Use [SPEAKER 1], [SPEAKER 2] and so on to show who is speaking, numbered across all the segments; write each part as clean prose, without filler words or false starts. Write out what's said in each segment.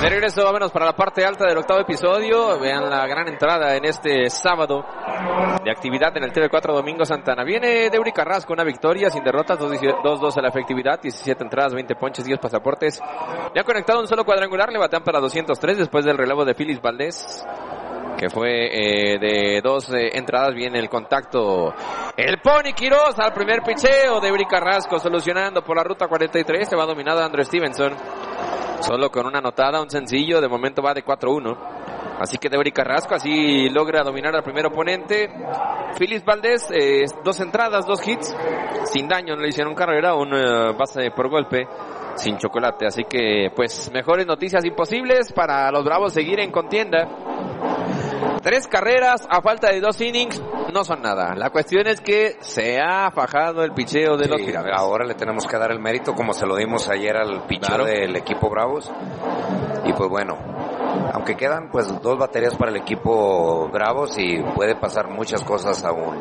[SPEAKER 1] De regreso, vámonos para la parte alta del octavo episodio. Vean la gran entrada en este sábado de actividad en el TV4 Domingo Santana. Viene Deury Carrasco, una victoria sin derrotas, 2-2 a la efectividad, 17 entradas, 20 ponches, 10 pasaportes. Le ha conectado un solo cuadrangular, le batean para 203 después del relevo de Félix Valdés, que fue de 2 entradas. Viene el contacto. El Pony Quiroz al primer picheo. Deury Carrasco solucionando por la ruta 43. Se va dominado Andrew Stevenson. Solo con una anotada, un sencillo. De momento va de 4-1. Así que Deury Carrasco así logra dominar al primer oponente. Félix Valdés, 2 entradas, 2 hits. Sin daño, no le hicieron carrera. Un base por golpe. Sin chocolate. Así que, pues, mejores noticias imposibles para los Bravos seguir en contienda. 3 carreras a falta de 2 innings no son nada. La cuestión es que se ha fajado el picheo de los Piratas.
[SPEAKER 2] Ahora le tenemos que dar el mérito como se lo dimos ayer al picheo del equipo Bravos. Y pues bueno, aunque quedan pues 2 baterías para el equipo Bravos y puede pasar muchas cosas aún.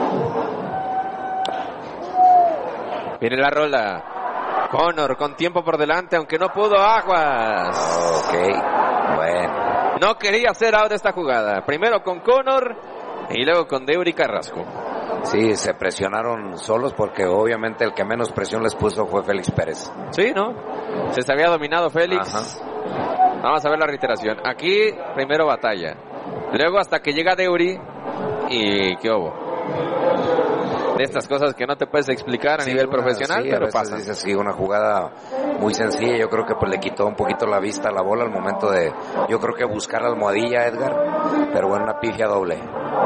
[SPEAKER 1] Viene la rola. Connor con tiempo por delante, aunque no pudo Aguas.
[SPEAKER 2] Ok, bueno.
[SPEAKER 1] No quería hacer out esta jugada. Primero con Connor y luego con Deury Carrasco.
[SPEAKER 2] Sí, se presionaron solos porque obviamente el que menos presión les puso fue Félix Pérez.
[SPEAKER 1] Sí, ¿no? Se había dominado Félix. Ajá. Vamos a ver la reiteración. Aquí primero batalla. Luego hasta que llega Deury y ¿qué hubo? De estas cosas que no te puedes explicar a nivel profesional, pero pasa.
[SPEAKER 2] Dices, sí, una jugada muy sencilla. Yo creo que pues le quitó un poquito la vista a la bola al momento de, yo creo que buscar la almohadilla, Edgar, pero bueno, una pifia doble.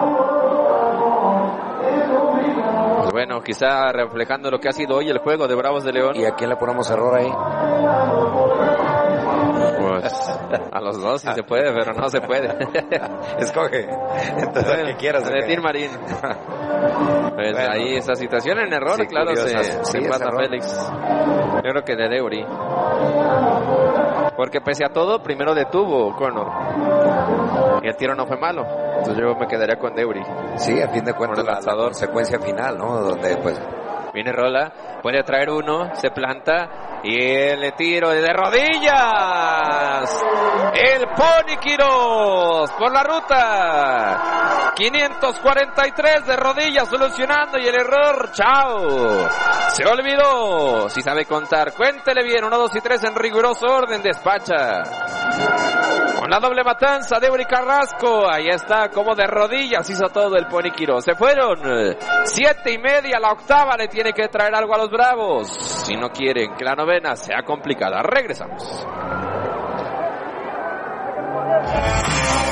[SPEAKER 1] Pues bueno, quizá reflejando lo que ha sido hoy el juego de Bravos de León.
[SPEAKER 2] ¿Y a quién le ponemos error ahí?
[SPEAKER 1] Pues a los dos si se puede, pero no se puede.
[SPEAKER 2] Escoge. Entonces, bueno, que quieras.
[SPEAKER 1] Valentín Marín. Pues bueno, ahí esa situación en error, sí, claro, se empata Félix. Yo creo que de Deury. Porque pese a todo, primero detuvo Connor. Y el tiro no fue malo. Entonces yo me quedaría con Deury.
[SPEAKER 2] Sí, a fin de cuentas la consecuencia final, ¿no? Donde pues
[SPEAKER 1] viene rola, puede traer uno, se planta y el tiro de rodillas. El Pony Quiroz por la ruta 543 de rodillas solucionando y el error, chao. Se olvidó. Si sabe contar, cuéntele bien. 1, 2 y 3 en riguroso orden, despacha. Con la doble matanza de Deury Carrasco, ahí está, como de rodillas hizo todo el Pony Quiroz. Se fueron 7:30, la octava le tiene que traer algo a los Bravos. Si no quieren que la novena sea complicada. Regresamos.